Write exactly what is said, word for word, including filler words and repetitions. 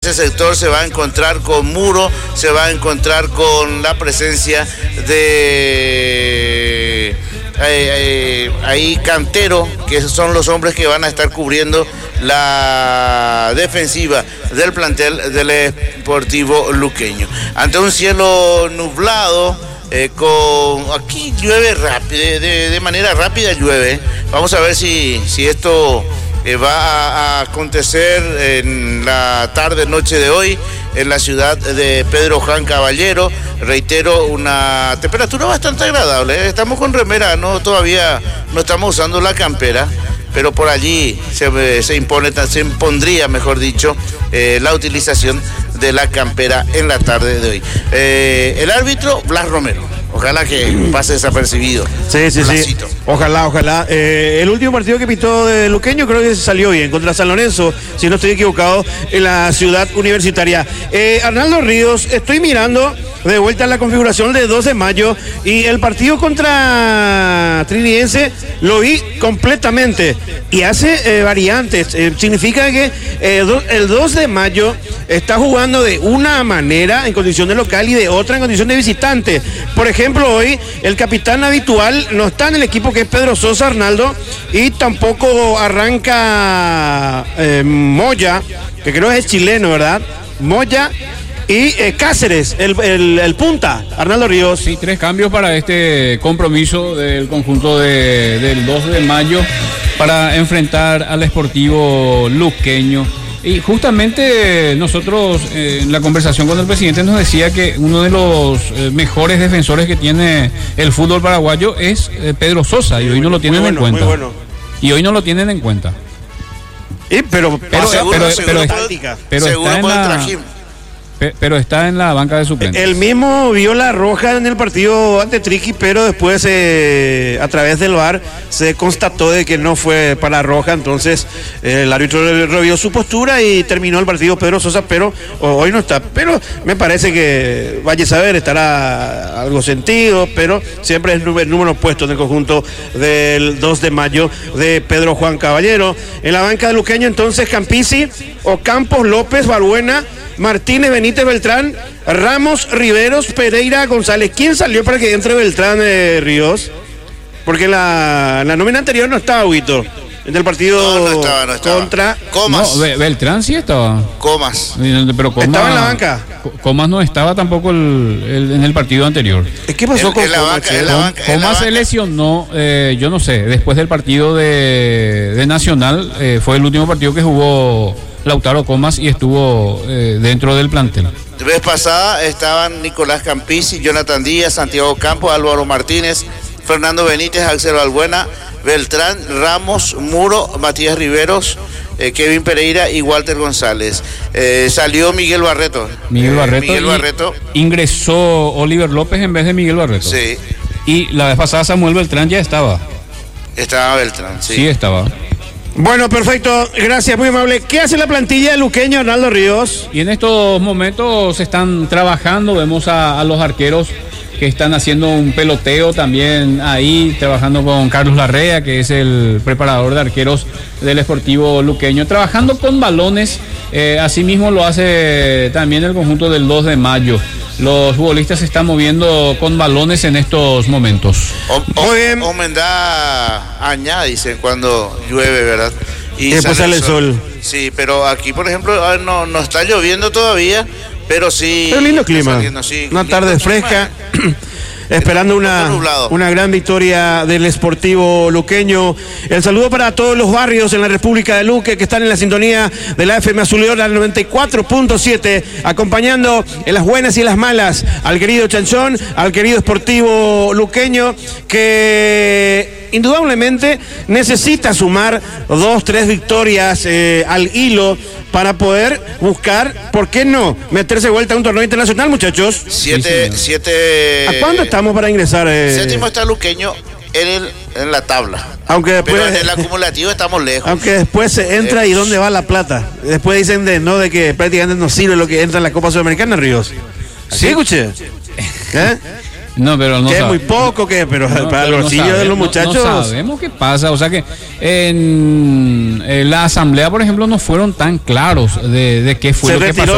este sector se va a encontrar con Muro, se va a encontrar con la presencia de... Eh, eh, ahí Cantero, que son los hombres que van a estar cubriendo la defensiva del plantel del Sportivo Luqueño. Ante un cielo nublado, eh, con aquí llueve rápido, de, de manera rápida llueve. Vamos a ver si, si esto eh, va a, a acontecer en la tarde, noche de hoy, en la ciudad de Pedro Juan Caballero. Reitero, una temperatura bastante agradable. Estamos con remera, no todavía no estamos usando la campera, pero por allí se, se impone, se impondría, mejor dicho, eh, la utilización de la campera en la tarde de hoy. Eh, el árbitro, Blas Romero. Ojalá que pase desapercibido. Sí, sí, Blasito. sí. Ojalá, ojalá. Eh, el último partido que pitó de Luqueño creo que salió bien, contra San Lorenzo, si no estoy equivocado, en la ciudad universitaria. Eh, Arnaldo Ríos, estoy mirando de vuelta la configuración de dos de mayo y el partido contra Trinidense lo vi completamente y hace eh, variantes. Eh, significa que eh, do, el dos de mayo está jugando de una manera en condición de local y de otra en condición de visitante. Por ejemplo, hoy el capitán habitual no está en el equipo, que es Pedro Sosa, Arnaldo, y tampoco arranca eh, Moya, que creo es chileno, ¿verdad? Moya y eh, Cáceres, el, el, el punta, Arnaldo Ríos. Sí, tres cambios para este compromiso del conjunto de, del dos de mayo para enfrentar al Sportivo Luqueño. Y justamente nosotros eh, en la conversación con el presidente nos decía que uno de los eh, mejores defensores que tiene el fútbol paraguayo es eh, Pedro Sosa, y hoy no lo tienen bueno, en cuenta. Muy bueno. Y hoy no lo tienen en cuenta. Y pero pero seguro, pero, seguro, pero, pero, pero seguro está en la, pero está en la banca de suplentes. El mismo vio la roja en el partido ante Triqui, pero después eh, a través del V A R se constató de que no fue para roja, entonces eh, el árbitro revió su postura y terminó el partido Pedro Sosa, pero oh, hoy no está. Pero me parece que vaya a saber, estará algo sentido, pero siempre es el número puesto en el conjunto del dos de mayo de Pedro Juan Caballero. En la banca de Luqueño entonces Campisi, Ocampos, López, Balbuena, Martínez, Benítez, Beltrán, Ramos, Riveros, Pereira, González. ¿Quién salió para que entre Beltrán, eh, Ríos? Porque en la, la nómina anterior no estaba Huito. En el partido no, no estaba, no estaba. contra Comas. No, Beltrán sí estaba. Comas. Pero Comas estaba en la banca. Comas no estaba tampoco el, el, en el partido anterior. ¿Qué pasó en, con en la Comas? banca, en la banca, Comas en la se lesionó, eh, yo no sé, después del partido de, de Nacional, eh, fue el último partido que jugó Lautaro Comas y estuvo eh, dentro del plantel. La vez pasada estaban Nicolás Campisi, Jonathan Díaz, Santiago Campos, Álvaro Martínez, Fernando Benítez, Axel Balbuena, Beltrán, Ramos, Muro, Matías Riveros, eh, Kevin Pereira y Walter González. Eh, salió Miguel Barreto. Miguel Barreto. Eh, Miguel Barreto. Ingresó Oliver López en vez de Miguel Barreto. Sí. Y la vez pasada Samuel Beltrán ya estaba. Estaba Beltrán, sí. Sí estaba. Bueno, perfecto, gracias, muy amable. ¿Qué hace la plantilla de Luqueño, Arnaldo Ríos? Y en estos momentos están trabajando, vemos a, a los arqueros que están haciendo un peloteo también ahí, trabajando con Carlos Larrea, que es el preparador de arqueros del Sportivo Luqueño, trabajando con balones. Eh, asimismo lo hace también el conjunto del dos de mayo. Los futbolistas se están moviendo con balones en estos momentos. O, o, Muy bien. Homendá añá, dicen, cuando llueve, ¿verdad? Y después sale el sol. sol. Sí, pero aquí, por ejemplo, no, no está lloviendo todavía, pero sí. Pero lindo clima. Saliendo, sí, una lindo tarde fresca. Esperando una, una gran victoria del Sportivo Luqueño. El saludo para todos los barrios en la República de Luque que están en la sintonía de la F M Azul y Oro al noventa y cuatro punto siete, acompañando en las buenas y en las malas al querido Chanchón, al querido Sportivo Luqueño, que indudablemente necesita sumar dos, tres victorias eh, al hilo para poder buscar, ¿por qué no?, meterse de vuelta a un torneo internacional, muchachos. Siete, sí, siete... ¿A cuándo estamos para ingresar? Eh? Séptimo está Luqueño en, el, en la tabla. Aunque después, pero en el acumulativo estamos lejos. Aunque después se entra eh, y ¿dónde va la plata? Después dicen de no de que prácticamente no sirve lo que entra en la Copa Sudamericana, Ríos. ¿Sí, escuché? ¿Eh? No, pero no que es muy poco, que pero no, para los bolsillos no de los muchachos. No, no sabemos qué pasa, o sea que en, en la asamblea, por ejemplo, no fueron tan claros de, de qué fue se lo que pasó.